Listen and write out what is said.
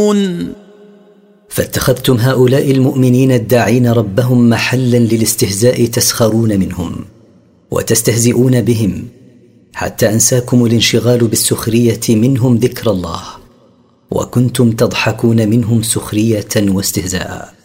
يعلمون. فاتخذتم هؤلاء المؤمنين الداعين ربهم محلا للاستهزاء تسخرون منهم وتستهزئون بهم، حتى أنساكم الانشغال بالسخرية منهم ذكر الله، وكنتم تضحكون منهم سخرية واستهزاء.